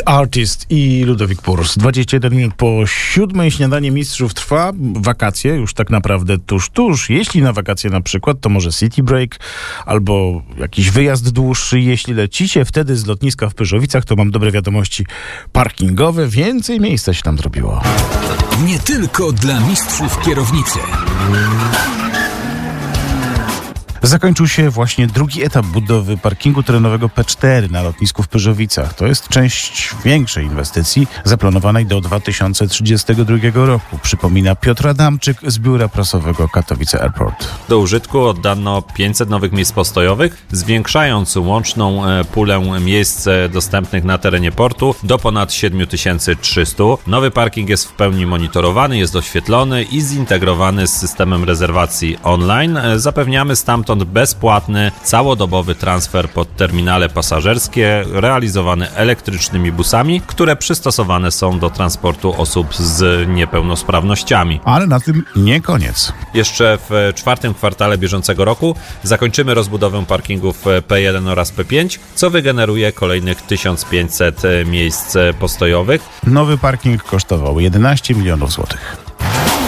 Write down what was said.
The Artist i Ludowik Purs. 21 minut po 7. Śniadanie mistrzów trwa. Wakacje już tak naprawdę tuż. Jeśli na wakacje na przykład, to może city break albo jakiś wyjazd dłuższy. Jeśli lecicie wtedy z lotniska w Pyrzowicach, to mam dobre wiadomości parkingowe. Więcej miejsca się tam zrobiło. Nie tylko dla mistrzów kierownicy. Zakończył się właśnie drugi etap budowy parkingu terenowego P4 na lotnisku w Pyrzowicach. To jest część większej inwestycji zaplanowanej do 2032 roku. Przypomina Piotr Adamczyk z biura prasowego Katowice Airport. Do użytku oddano 500 nowych miejsc postojowych, zwiększając łączną pulę miejsc dostępnych na terenie portu do ponad 7300. Nowy parking jest w pełni monitorowany, jest oświetlony i zintegrowany z systemem rezerwacji online. Zapewniamy stamtąd bezpłatny, całodobowy transfer pod terminale pasażerskie realizowany elektrycznymi busami, które przystosowane są do transportu osób z niepełnosprawnościami. Ale na tym nie koniec. Jeszcze w czwartym kwartale bieżącego roku zakończymy rozbudowę parkingów P1 oraz P5, co wygeneruje kolejnych 1500 miejsc postojowych. Nowy parking kosztował 11 milionów złotych.